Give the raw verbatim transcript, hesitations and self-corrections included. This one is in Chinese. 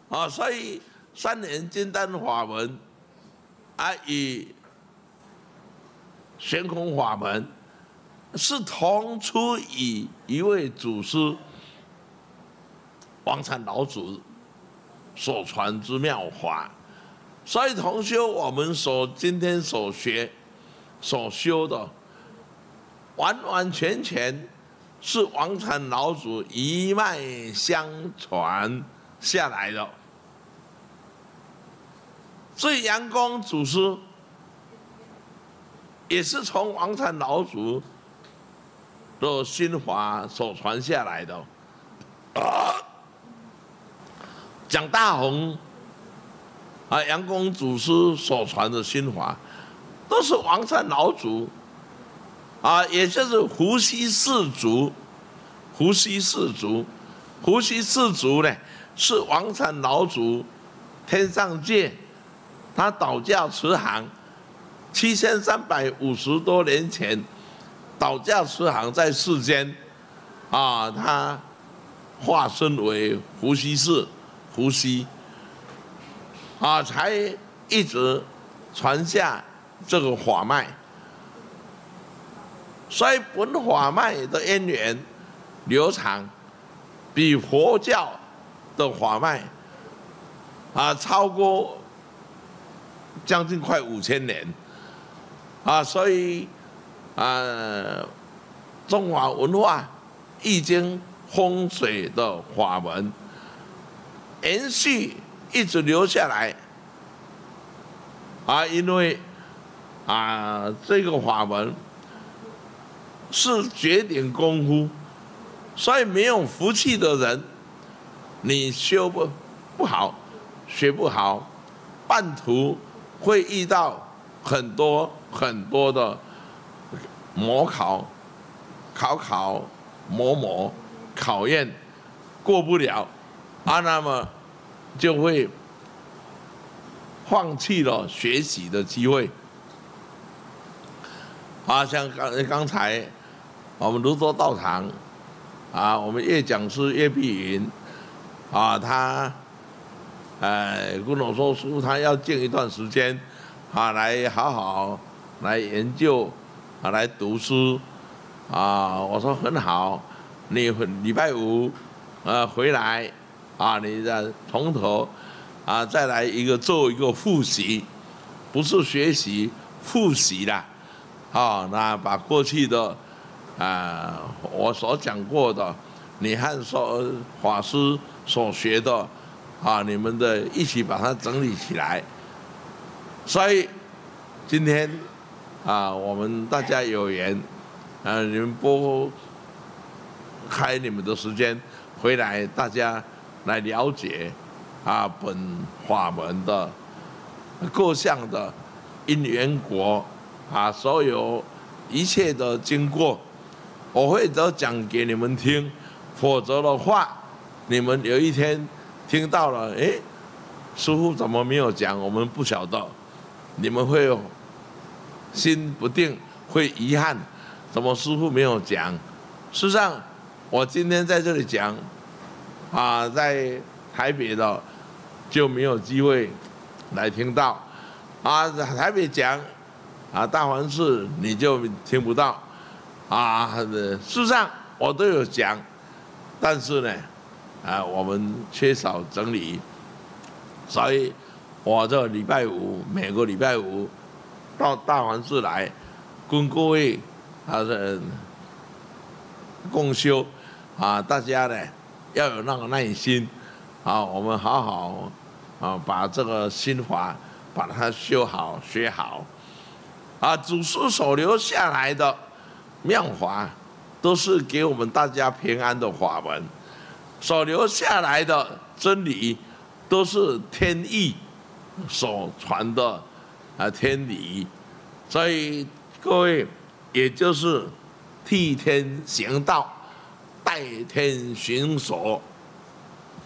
啊，所以三年金丹法门啊与悬空法门是同出于一位祖师王禅老祖所传之妙法。所以同修，我们所今天所学、所修的，完完全全是王禅老祖一脉相传下来的。所以杨公祖师也是从王禅老祖的心法所传下来的。啊，蒋大弘啊，杨公祖师所传的心法，都是王禅老祖啊，也就是伏羲氏族。伏羲氏族，伏羲氏族呢，是王禅老祖天上界，他导教慈航七千三百五十多年前，导教慈航在世间啊，他化身为伏羲氏，伏羲。啊，才一直传下这个法脉，所以本法脉的渊源流长，比佛教的法脉啊超过将近快五千年啊，所以啊，中华文化易经风水的法门延续。一直留下来啊，因为啊，这个法门是绝顶功夫，所以没有福气的人，你修不不好，学不好，半途会遇到很多很多的模考、考考、模模考验，过不了啊，那么。就会放弃了学习的机会啊！像刚刚才我们泸州道场啊，我们叶讲师叶碧云啊，他呃跟我说书，他要静一段时间啊，来好好来研究啊，来读书啊。我说很好，你礼拜五呃回来。啊，你再从头啊，再来一个做一个复习，不是学习，复习啦。啊，那把过去的啊我所讲过的，你和所法师所学的啊，你们的一起把它整理起来。所以今天啊，我们大家有缘，啊，你们拨开你们的时间回来，大家。来了解啊，本法门的各项的因缘果啊，所有一切的经过，我会都讲给你们听。否则的话，你们有一天听到了，哎，师父怎么没有讲？我们不晓得，你们会心不定，会遗憾，怎么师父没有讲？事实上，我今天在这里讲。啊，在台北的就没有机会来听到，啊，台北讲啊，大环寺你就听不到，啊，事实上我都有讲，但是呢，啊，我们缺少整理，所以我这礼拜五每个礼拜五到大环寺来，跟各位啊是共修啊，大家呢。要有那个耐心，啊，我们好好啊，把这个心法把它修好、学好，啊，祖师所留下来的妙法，都是给我们大家平安的法门，所留下来的真理，都是天意所传的啊天理，所以各位也就是替天行道。代天行所